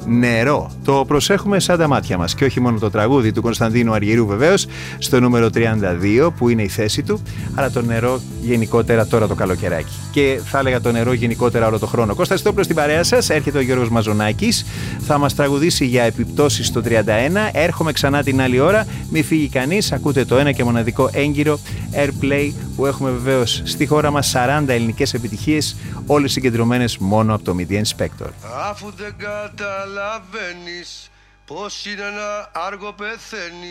Νερό. Το προσέχουμε σαν τα μάτια μας. Και όχι μόνο το τραγούδι του Κωνσταντίνου Αργυρού, βεβαίως, στο νούμερο 32, που είναι η θέση του, αλλά το νερό γενικότερα τώρα το καλοκαιράκι. Και θα έλεγα το νερό γενικότερα όλο το χρόνο. Κώστα Στόπλος στην παρέα σας. Έρχεται ο Γιώργος Μαζονάκης. Θα μας τραγουδήσει για επιπτώσεις στο 31. Έρχομαι ξανά την άλλη ώρα. Μη φύγει κανείς. Ακούτε το ένα και μοναδικό έγκυρο Airplay, που έχουμε βεβαίως στη χώρα μας 40 ελληνικές επιτυχίες, όλες συγκεντρωμένες μόνο από το MIDI Inspector. Αφού δεν καταλαβαίνεις πως είναι ένα άργο πεθαίνει.